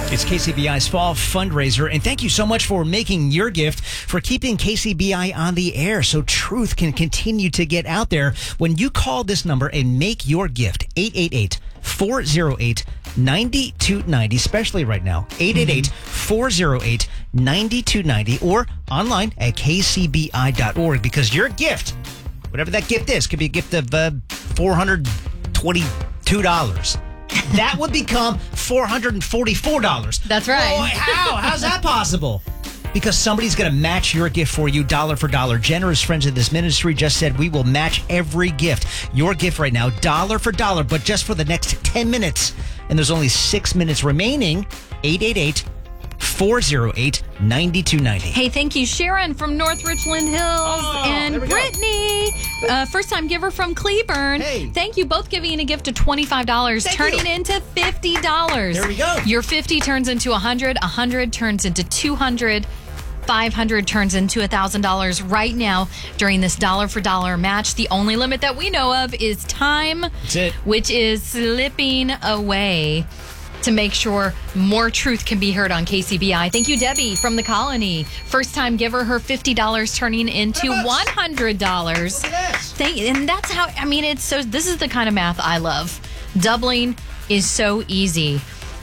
It's KCBI's fall fundraiser, and thank you so much for making your gift, for keeping KCBI on the air so truth can continue to get out there. When you call this number and make your gift, 888-408-9290, especially right now, 888-408-9290, or online at kcbi.org, because your gift, whatever that gift is, could be a gift of $422. That would become $444. That's right. Oh, how's that possible? Because somebody's going to match your gift for you dollar for dollar. Generous friends of this ministry just said we will match every gift. Your gift right now, dollar for dollar, but just for the next 10 minutes. And there's only 6 minutes remaining. 888-408-9290. Hey, thank you, Sharon from North Richland Hills, and Brittany, first-time giver from Cleburne. Hey. Thank you, both giving a gift of $25, turning into $50. There we go. Your 50 turns into 100, 100 turns into 200, 500 turns into $1,000 right now during this dollar-for-dollar match. The only limit that we know of is time, That's it. which is slipping away, to make sure more truth can be heard on KCBI. Thank you, Debbie from the Colony. First-time giver, her $50 turning into $100. And that's how, this is the kind of math I love. Doubling is so easy.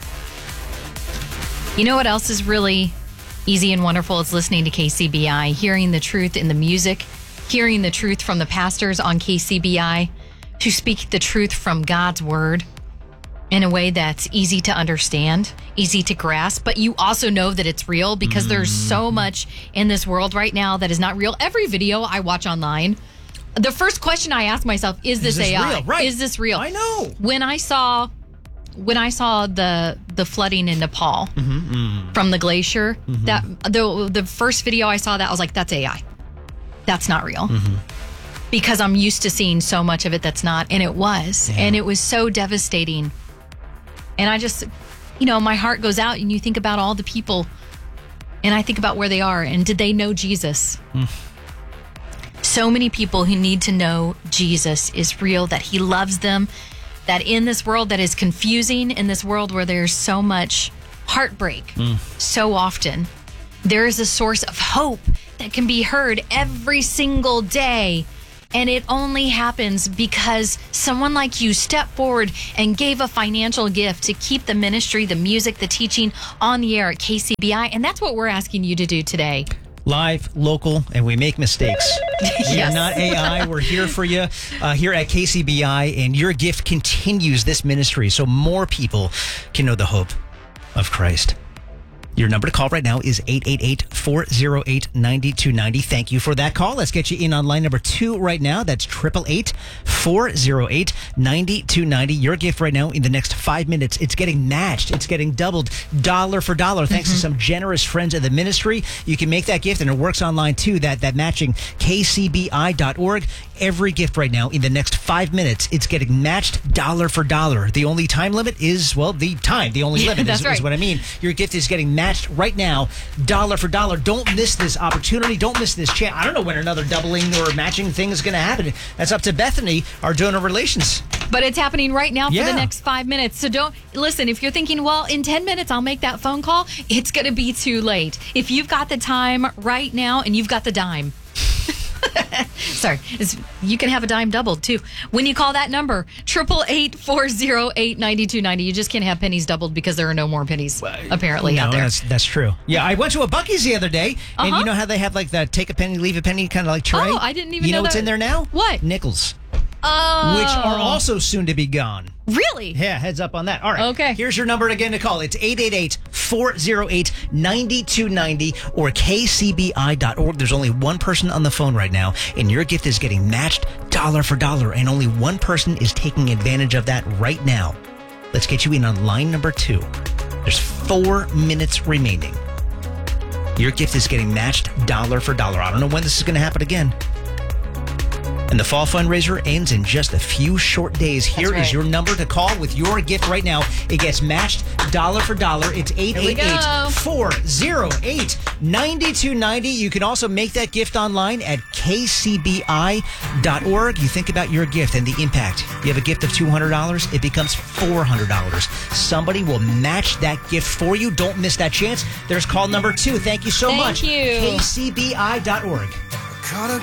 You know what else is really easy and wonderful? It's listening to KCBI, hearing the truth in the music, hearing the truth from the pastors on KCBI, who speak the truth from God's word in a way that's easy to understand, easy to grasp, but you also know that it's real, because there's so much in this world right now that is not real. Every video I watch online, the first question I ask myself, is this AI? real? Right. Is this real? I know. When I saw the flooding in Nepal from the glacier, that the first video I saw, that I was like, that's AI. That's not real. Because I'm used to seeing so much of it that's not, and it was. Yeah. And it was so devastating. And I just, my heart goes out, and you think about all the people, and I think about where they are, and did they know Jesus? So many people who need to know Jesus is real, that he loves them, that in this world that is confusing, in this world where there's so much heartbreak, so often, there is a source of hope that can be heard every single day. And it only happens because someone like you stepped forward and gave a financial gift to keep the ministry, the music, the teaching on the air at KCBI. And that's what we're asking you to do today. Live, local, and we make mistakes. We are not AI. We're here for you here at KCBI, and your gift continues this ministry so more people can know the hope of Christ. Your number to call right now is 888-408-9290. Thank you for that call. Let's get you in on line number 2 right now. That's 888-408-9290. Your gift right now in the next 5 minutes. It's getting matched. It's getting doubled dollar for dollar thanks to some generous friends of the ministry. You can make that gift, and it works online too, that matching kcbi.org. Every gift right now in the next 5 minutes, it's getting matched dollar for dollar. The only time limit is, the time. The only limit is what I mean. Your gift is getting matched right now, dollar for dollar. Don't miss this opportunity. Don't miss this chance. I don't know when another doubling or matching thing is going to happen. That's up to Bethany, our donor relations. But it's happening right now for the next 5 minutes. So don't listen. If you're thinking, in 10 minutes, I'll make that phone call, it's going to be too late. If you've got the time right now and you've got the dime, sorry, you can have a dime doubled too. When you call that number, 888-408-9290. You just can't have pennies doubled because there are no more pennies apparently out there. That's true. Yeah, I went to a Buc-ee's the other day, and you know how they have like the take a penny, leave a penny kind of like tray? Oh, I didn't even know what's that. in there now? What? Nickels. Oh. Which are also soon to be gone. Really? Yeah, heads up on that. All right. Okay. Here's your number again to call. It's 888-408-9290 or kcbi.org. There's only one person on the phone right now, and your gift is getting matched dollar for dollar, and only one person is taking advantage of that right now. Let's get you in on line number 2. There's 4 minutes remaining. Your gift is getting matched dollar for dollar. I don't know when this is going to happen again. And the fall fundraiser ends in just a few short days. Here is your number to call with your gift right now. It gets matched dollar for dollar. It's 888-408-9290. You can also make that gift online at kcbi.org. You think about your gift and the impact. You have a gift of $200, it becomes $400. Somebody will match that gift for you. Don't miss that chance. There's call number 2. Thank you so much. Thank you. kcbi.org.